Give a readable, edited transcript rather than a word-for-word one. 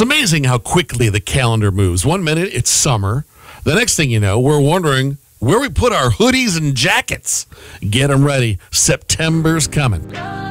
amazing how quickly the calendar moves. 1 minute, it's summer. The next thing you know, we're wondering where we put our hoodies and jackets. Get them ready. September's coming.